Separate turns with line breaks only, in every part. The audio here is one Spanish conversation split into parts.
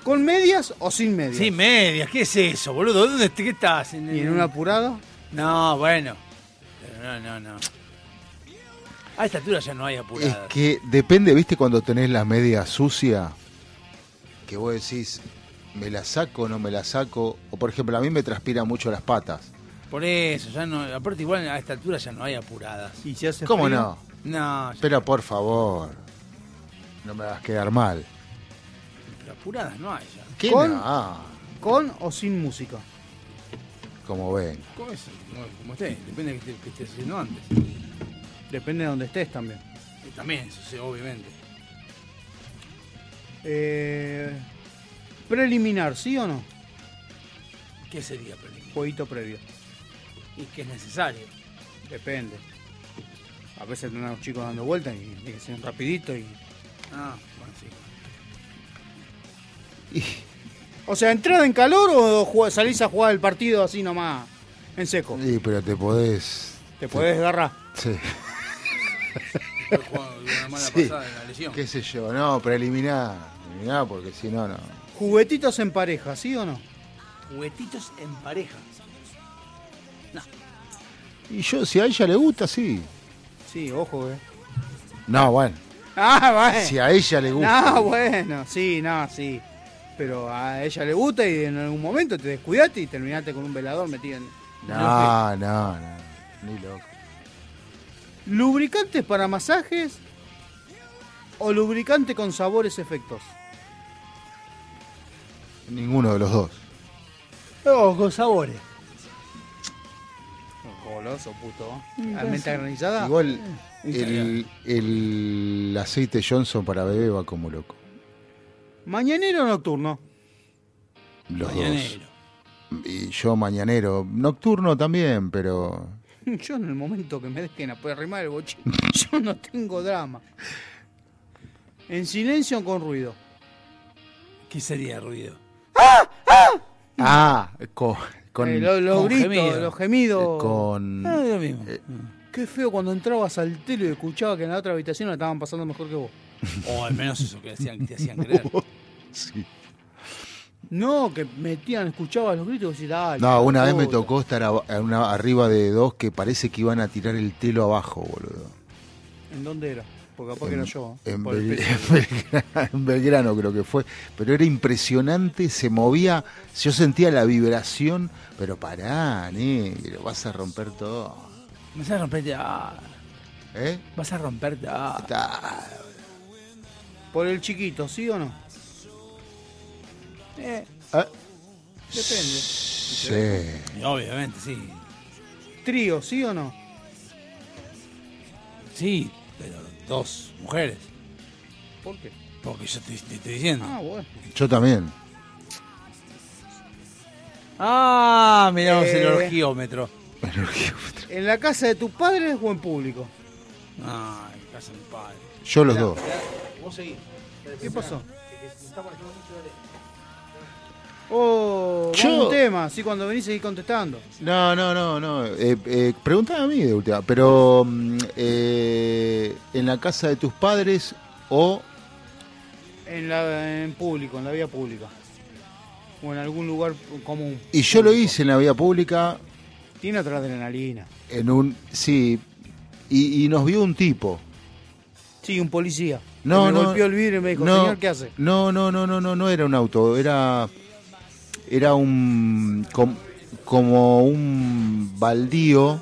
¿Con medias o sin medias?
Sin medias, ¿qué es eso, boludo? ¿Qué estás?
¿Y en un apurado?
No, bueno. Pero no. A esta altura ya no hay apuradas.
Es que depende, ¿viste? Cuando tenés la media sucia, que vos decís, ¿me la saco o no me la saco? O por ejemplo, a mí me transpiran mucho las patas.
Por eso, ya no. Aparte, igual a esta altura ya no hay apuradas.
¿Y si hace
¿Cómo
frío?
no?
No, ya-
Pero por favor, no me hagas quedar mal.
pero apuradas no hay ya.
¿Qué
¿Con?
no?
¿Con o sin música?
Como ven.
¿Cómo es? Como esté, depende de que estés haciendo antes.
Depende de donde estés también.
Y también, eso sí, obviamente.
Preliminar, ¿sí o no?
¿Qué sería preliminar?
Jueguito previo.
Y que es necesario.
Depende. A veces tenés a los chicos dando vueltas y tiene que ser rapidito y...
Ah, bueno, sí.
Y-
O sea, ¿entrada en calor o salís a jugar el partido así nomás, en seco?
Sí, pero te podés...
Te podés agarrar.
Sí.
Después jugando una mala
Sí.
pasada en la lesión.
¿Qué sé yo? No, preliminar. Preliminar porque si no, no.
Juguetitos en pareja, ¿sí o no?
Juguetitos en pareja.
Y yo, si a ella le gusta, sí.
Sí, ojo,
No, bueno.
Ah, bueno.
Si a ella le gusta.
No, bueno, sí, no, sí. Pero a ella le gusta y en algún momento te descuidaste y terminaste con un velador metido en...
No. Ni loco.
¿Lubricantes para masajes o lubricante con sabores efectos?
Ninguno de los dos.
No, con sabores.
Goloso, puto. ¿Almenta granizada?
Igual el aceite Johnson para bebé va como loco.
¿Mañanero o nocturno?
Los
Mañanero.
dos. Y yo mañanero. Nocturno también, pero...
Yo en el momento que me dejen a poder arrimar el bochín, yo no tengo drama. ¿En silencio o con ruido?
¿Qué sería ruido?
Ah, con
Los
con
gritos,
gemido.
los gemidos.
con...
Ah, lo mismo.
Qué feo cuando entrabas al tele y escuchaba que en la otra habitación la estaban pasando mejor que vos.
O al menos eso que te hacían creer.
Sí.
No, que metían, escuchabas los gritos y decías, dale.
No, una vez me
puta.
tocó estar arriba de dos que parece que iban a tirar el telo abajo, boludo.
¿En dónde era? Porque capaz que era yo.
En,
por el peso.
En Belgrano creo que fue. Pero era impresionante, se movía, yo sentía la vibración, pero pará, negro, vas a romper todo.
Vas a romperte.
¿Eh?
Vas a romperte.
Está-
Por el chiquito, ¿sí o no?
Ah,
Depende.
sí.
Y obviamente, sí.
Trío, ¿sí o no?
Sí, pero dos mujeres.
¿Por qué?
Porque yo te estoy diciendo.
Ah, bueno.
Yo también.
Miramos el
Eh.
orgiómetro.
¿En la casa de tus padres o en público?
Ay, casa de mi padre.
Yo los dos.
Vos seguís.
¿Qué pasó? Oh,
Yo-
vamos a un tema, así cuando venís seguís contestando.
No. Preguntame a mí de última. Pero en la casa de tus padres o...
En público, en la vía pública. O en algún lugar común.
Y yo lo hice en la vía pública
Tiene otra adrenalina.
en un... Sí. Y nos vio un tipo.
Sí, un policía.
No,
Que me
no.
golpeó el vidrio y me dijo,
no,
señor, ¿qué hace?
No era un auto, era un como un baldío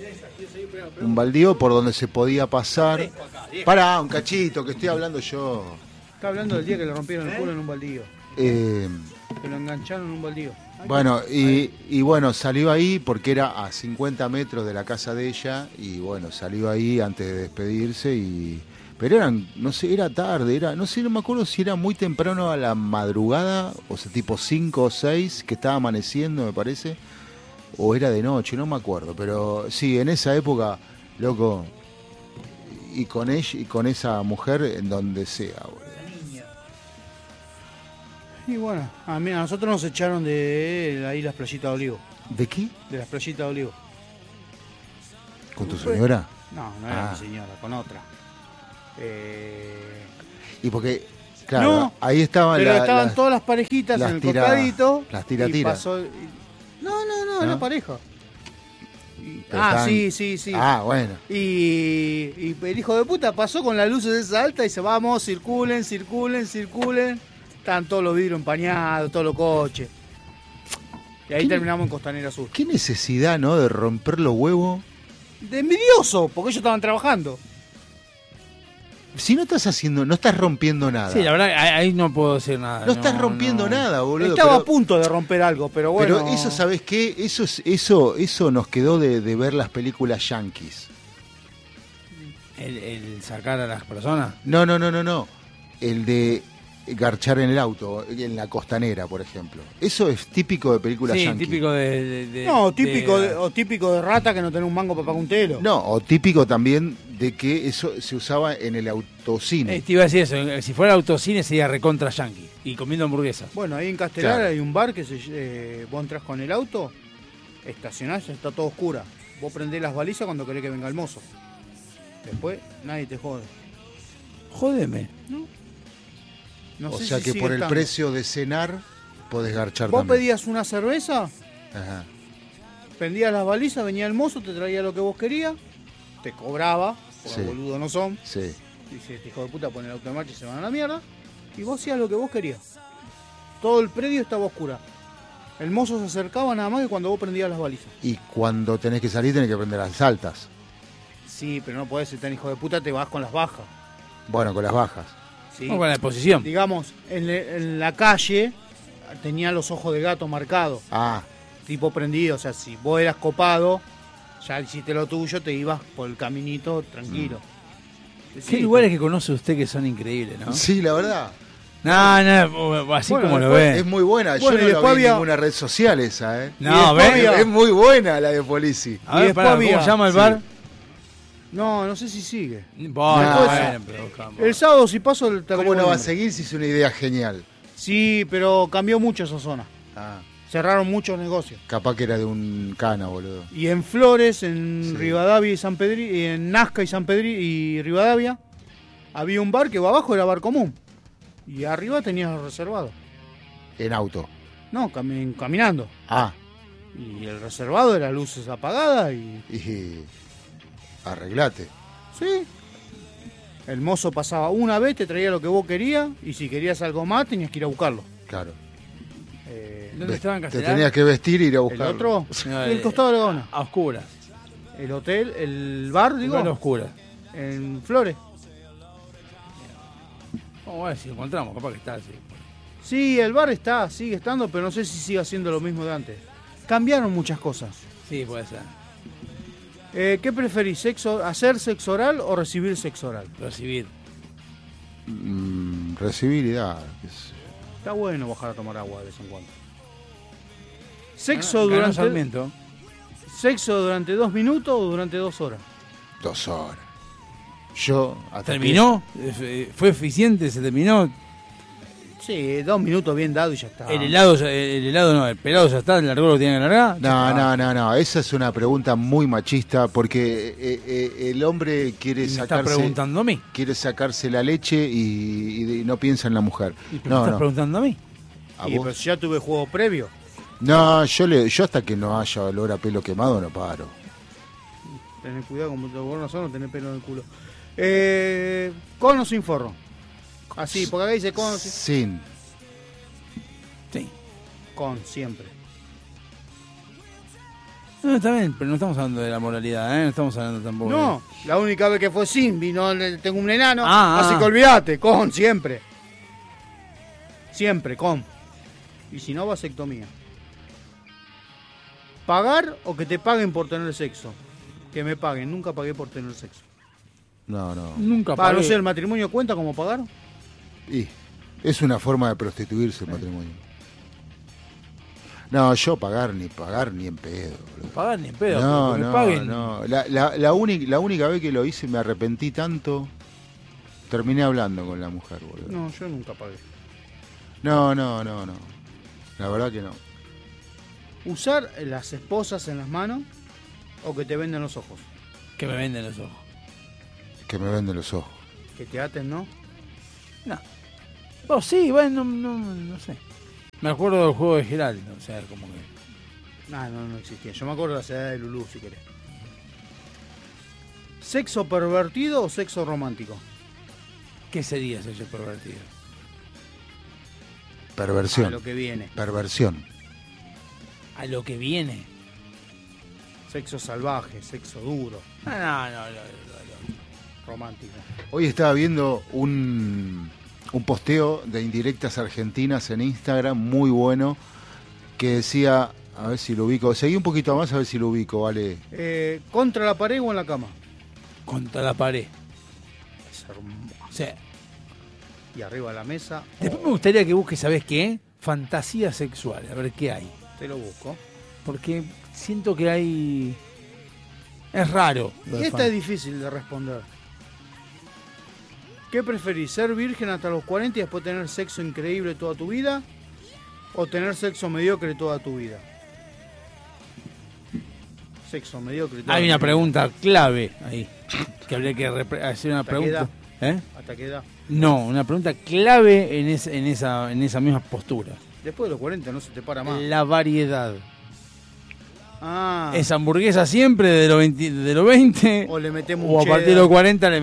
por donde se podía pasar. Pará, un cachito, que estoy hablando yo.
Está hablando del día que le rompieron el culo en un baldío.
Eh,
Que lo engancharon en un baldío.
bueno, y bueno, salió ahí porque era a 50 metros de la casa de ella y bueno, salió ahí antes de despedirse pero eran, no sé, era tarde, no me acuerdo si era muy temprano a la madrugada, o sea, tipo 5 o 6, que estaba amaneciendo, me parece, o era de noche, no me acuerdo, pero sí, en esa época, loco, y con ella y con esa mujer en donde sea, boludo.
Y bueno, a nosotros nos echaron de ahí las playitas de Olivo.
¿De qué?
De las playitas de Olivo.
¿Con tu señora?
No, no era
Ah.
mi señora, con otra.
Y porque Claro,
No,
ahí estaban
pero estaban todas las parejitas
las
en el
tira-
costadito.
las
y
tira-tira.
pasó- No, era pareja.
Pero
Ah,
estaban-
sí.
Ah, bueno.
Y el hijo de puta pasó con las luces de esa alta y dice, vamos, circulen. Estaban todos los vidrios empañados, todos los coches. Y ahí
¿Qué-
terminamos en Costanera Sur.
Qué necesidad, ¿no? De romper los huevos.
De envidioso, porque ellos estaban trabajando.
Si no estás haciendo, no estás rompiendo nada.
Sí, la verdad, ahí no puedo decir nada.
no estás rompiendo nada, boludo.
Estaba
pero-
a punto de romper algo, pero bueno.
Pero eso, ¿sabes qué? Eso nos quedó de ver las películas yankees.
El sacar a las personas.
No. El de garchar en el auto, en la costanera, por ejemplo. Eso es típico de películas
Sí,
yankees.
típico de
No, típico de rata que no tenés un mango para pagar un telo.
No, o típico también de que eso se usaba en el autocine.
Te iba a decir eso, si fuera autocine sería recontra yankee y comiendo hamburguesas.
Bueno, ahí en Castelar
Claro.
hay un bar que vos entras con el auto, estacionás, está todo oscura. Vos prendés las balizas cuando querés que venga el mozo. Después nadie te jode.
Jódeme.
No
O
sé
sea
si
que
sigue
por el
estando.
precio de cenar podés garchar
Vos
también.
pedías una cerveza,
Ajá.
prendías las balizas, venía el mozo, te traía lo que vos querías, te cobraba, porque
Sí.
boludos no son.
Sí.
Dice, este hijo de puta pone el auto en marcha y se van a la mierda. Y vos hacías lo que vos querías. Todo el predio estaba oscura. El mozo se acercaba nada más que cuando vos prendías las balizas.
Y cuando tenés que salir tenés que prender las altas.
Sí, pero no podés ser tan hijo de puta, te vas con las bajas.
Bueno, con las bajas.
Sí.
Vamos con la exposición.
Digamos, en la calle tenía los ojos de gato marcados,
Ah,
tipo prendido. O sea, si vos eras copado, ya hiciste lo tuyo, te ibas por el caminito tranquilo.
Qué
Sí,
lugares que conoce usted que son increíbles, ¿no?
sí, la verdad.
No, así
Bueno,
como lo
después
ve.
Es muy buena.
Bueno,
Yo
y
no la vi
después
en
había-
ninguna red social esa, ¿eh?
No,
y
ve.
después había-
Es muy buena la de Polici.
A
y
ver,
después
pará, ¿cómo
había-
se llama el
sí.
bar?
No sé si sigue.
Bueno,
Después-
bueno, pero buscamos.
El sábado si paso te
¿Cómo
averiguo
no
el
va a
nombre.
seguir si es una idea genial?
Sí, pero cambió mucho esa zona.
Ah,
Cerraron muchos negocios.
capaz que era de un cana, boludo.
Y en Flores, en
Sí.
Rivadavia y San Pedri, y en Nazca y San Pedri y Rivadavia, había un bar que abajo era bar común. Y arriba tenías reservado.
En auto.
No, caminando.
Ah,
Y el reservado era luces apagadas
y arreglate.
sí. El mozo pasaba una vez, te traía lo que vos querías y si querías algo más tenías que ir a buscarlo.
Claro.
¿Dónde estaban en
Te
Castelar?
tenías que vestir y ir a
El
buscarlo.
otro,
No,
el costado de la Gaona.
A oscuras.
El hotel, el bar, digo,
Igual a oscuras.
en Flores.
Vamos a ver si lo encontramos, capaz que está así.
Sí, el bar sigue estando, pero no sé si sigue haciendo lo mismo de antes. Cambiaron muchas cosas.
Sí, puede ser.
¿Qué preferís, hacer sexo oral o recibir sexo oral?
Recibir.
Recibir y dar. qué sé yo.
Está bueno bajar a tomar agua de vez en cuando. Sexo,
Ganó
durante,
Sarmiento.
¿Sexo durante 2 minutos o durante 2 horas?
2 horas. Yo hasta
¿Terminó? ¿Fue eficiente? ¿Se terminó?
Sí, 2 minutos bien dado y ya está.
El helado no, el pelado ya está, el largó lo que tiene que largar.
No. Esa es una pregunta muy machista porque el hombre quiere
Me estás
sacarse,
preguntando a mí.
quiere sacarse la leche y no piensa en la mujer.
¿Y por qué
No,
estás
no.
preguntando a mí?
¿A
Y,
vos?
pero si ya tuve juego previo.
No, yo hasta que no haya olor a pelo quemado no paro.
Tenés cuidado, como vos no sos, no tenés pelo en el culo. ¿Con o sin forro? Así, porque acá dice con,
Sin.
Sí.
con siempre.
No, está bien, pero no estamos hablando de la moralidad, ¿eh? No estamos hablando tampoco.
No, la única vez que fue sin, vino, tengo un enano,
Ah,
así
ah.
que olvídate, con, siempre. Siempre, con. Y si no, vasectomía. ¿Pagar o que te paguen por tener sexo? Que me paguen, nunca pagué por tener sexo.
No.
Nunca
Para no
pagué.
sé, ¿el matrimonio cuenta como pagar?
Y es una forma de prostituirse el matrimonio. No, yo pagar ni en pedo. boludo.
Pagar ni en pedo,
No,
pero que me
no,
paguen.
no. La única vez que lo hice me arrepentí tanto. Terminé hablando con la mujer, boludo.
No, yo nunca pagué.
No. La verdad que no.
¿Usar las esposas en las manos o que te venden los ojos?
Que me venden los ojos.
Que me venden los ojos.
Que te aten, ¿no?
No. Oh, sí, bueno, no sé. Me acuerdo del juego de Geraldo, o sea, como que...
No existía. Yo me acuerdo de la ciudad de Lulú, si querés. ¿Sexo pervertido o sexo romántico?
¿Qué sería sexo pervertido?
Perversión.
A lo que viene.
Perversión.
A lo que viene.
Sexo salvaje, sexo duro,
No.
romántico.
Hoy estaba viendo un posteo de indirectas argentinas en Instagram, muy bueno, que decía, a ver si lo ubico, seguí un poquito más a ver si lo ubico, vale.
¿Contra la pared o en la cama?
Contra la pared.
Es hermoso.
O sea,
Y arriba de la mesa.
después me gustaría que busques, ¿sabes qué? Fantasías sexuales, a ver qué hay.
Te lo busco.
Porque siento que hay... Es raro. lo
Y
de
esta es difícil de responder. ¿Qué preferís? ¿Ser virgen hasta los 40 y después tener sexo increíble toda tu vida? ¿O tener sexo mediocre toda tu vida? Sexo mediocre toda
Hay
tu
una
vida.
pregunta clave ahí. Que habría que hacer una
¿Hasta qué
pregunta. ¿Eh?
¿Hasta qué edad?
No, una pregunta clave en esa misma postura.
Después de los 40 no se te para más.
La variedad.
Ah,
¿Es hamburguesa siempre de los 20?
o le metemos
O
un
a partir de
cheddar.
los 40 le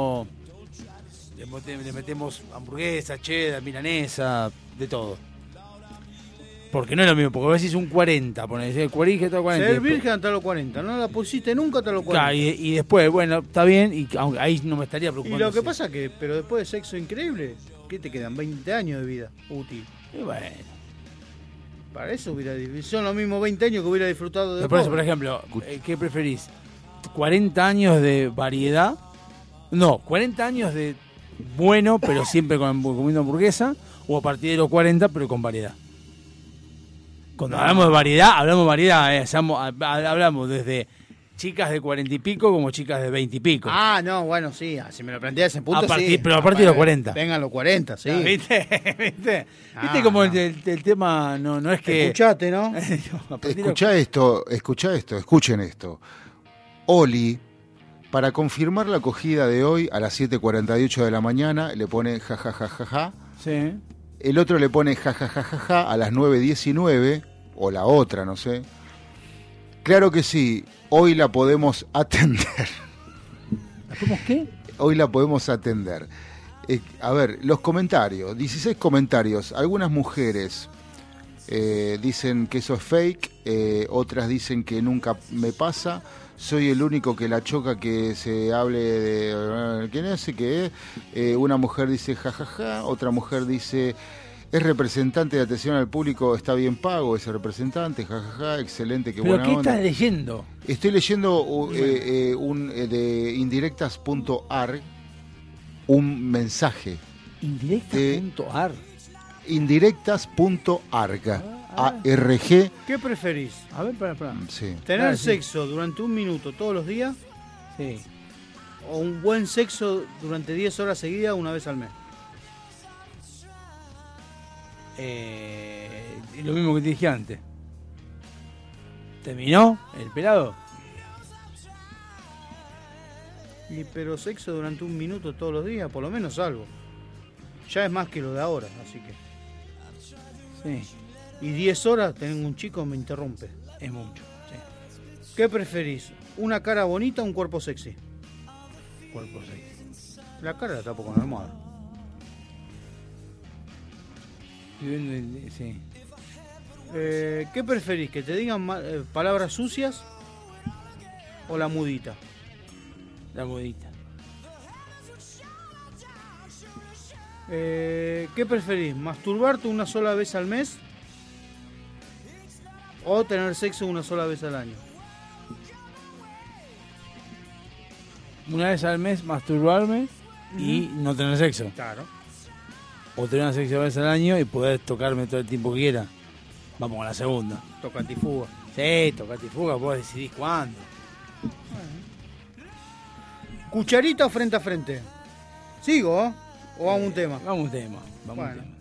metemos hamburguesa, cheddar, milanesa, de todo. Porque no es lo mismo, porque vos decís un 40, ponés el cuarija todo 40.
Ser
y después-
virgen hasta los 40. No la pusiste nunca hasta los 40.
Claro, y después, bueno, está bien, y ahí no me estaría
Y
preocupando.
lo que
sí.
pasa que, pero después de sexo increíble, ¿qué te quedan? 20 años de vida útil.
Y bueno.
Para eso hubiera son los mismos 20 años que hubiera disfrutado de
Por eso, por
pobre.
ejemplo, ¿qué preferís? ¿40 años de variedad? No, 40 años de bueno, pero siempre comiendo hamburguesa, o a partir de los 40, pero con variedad. Cuando hablamos de variedad, hablamos desde chicas de 40 y pico como chicas de 20 y pico.
Ah, no, bueno, sí, si me lo planteas ese punto, sí.
Pero a partir de los 40.
Vengan los 40, sí.
¿Viste? ¿Viste?
Ah,
¿Viste como
no.
el tema no es que...
Escuchate, ¿no?
A partir de-
Escucha esto, escuchen esto. Oli, para confirmar la acogida de hoy a las 7:48 de la mañana, le pone jajajajaja.
Sí.
El otro le pone jajajajaja a las 9:19, o la otra, no sé. Claro que sí, hoy la podemos atender.
¿Cómo qué?
Hoy la podemos atender. A ver, los comentarios, 16 comentarios. Algunas mujeres dicen que eso es fake, otras dicen que nunca me pasa. Soy el único que la choca que se hable de... ¿Quién es? ¿Qué es? Una mujer dice jajaja, otra mujer dice... Es representante de atención al público, está bien pago ese representante, jajaja, excelente, qué
¿Pero
buena
qué
onda.
estás leyendo?
Estoy leyendo de indirectas.ar un mensaje.
Indirecta.ar.
Indirectas.arg. ARG.
¿Qué preferís?
A ver, para.
Sí.
¿Tener
Ah, sí.
sexo durante 1 minuto todos los días
Sí.
o un buen sexo durante 10 horas seguidas una vez al mes?
Lo mismo que te dije antes. ¿Terminó el pelado?
Pero sexo durante 1 minuto todos los días, por lo menos algo. Ya es más que lo de ahora, así que.
Sí,
Y 10 horas tener un chico me interrumpe.
es mucho. Sí.
¿Qué preferís? ¿Una cara bonita o un cuerpo sexy?
Cuerpo sexy.
La cara la tapo con la almohada.
Sí.
¿Qué preferís? ¿Que te digan palabras sucias o la mudita?
La modita.
¿Qué preferís? ¿Masturbarte una sola vez al mes o tener sexo una sola vez al año?
Una vez al mes masturbarme y no tener sexo.
Claro.
O tener sexo una vez al año y poder tocarme todo el tiempo que quiera. Vamos con la segunda.
Tocate y fuga.
Sí, tocate y fuga, vos decidís cuándo.
¿Cucharita o frente a frente? ¿Sigo? ¿O vamos a un tema?
Vamos a un tema. Vamos a un
Bueno.
tema.